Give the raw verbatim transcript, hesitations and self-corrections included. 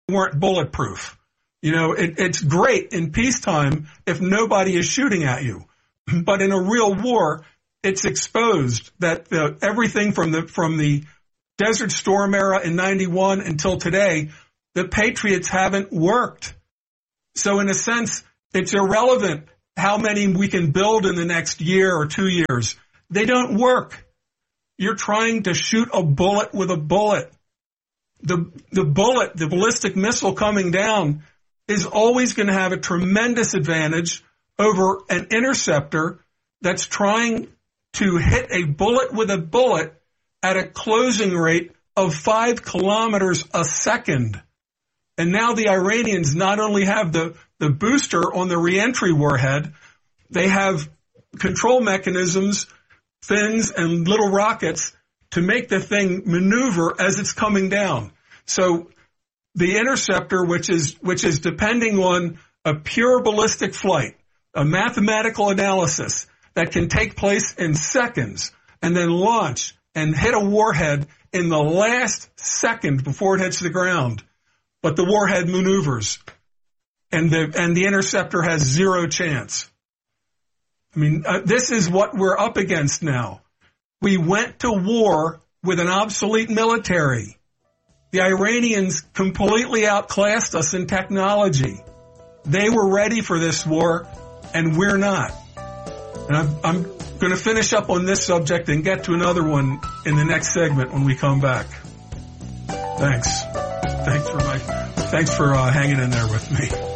weren't bulletproof. You know, it, it's great in peacetime if nobody is shooting at you. But in a real war, it's exposed that the, everything from the from the Desert Storm era in ninety-one until today, the Patriots haven't worked. So in a sense, it's irrelevant how many we can build in the next year or two years. They don't work. You're trying to shoot a bullet with a bullet. The the bullet, the ballistic missile coming down is always going to have a tremendous advantage over an interceptor that's trying to hit a bullet with a bullet at a closing rate of five kilometers a second. And now the Iranians not only have the, the booster on the reentry warhead, they have control mechanisms, fins, and little rockets to make the thing maneuver as it's coming down. So the interceptor, which is which is depending on a pure ballistic flight, a mathematical analysis that can take place in seconds and then launch and hit a warhead in the last second before it hits the ground. But the warhead maneuvers, and the and the interceptor has zero chance. I mean, uh, this is what we're up against now. We went to war with an obsolete military. The Iranians completely outclassed us in technology. They were ready for this war, and we're not. And I'm, I'm going to finish up on this subject and get to another one in the next segment when we come back. Thanks. Thanks for my, thanks for uh, hanging in there with me.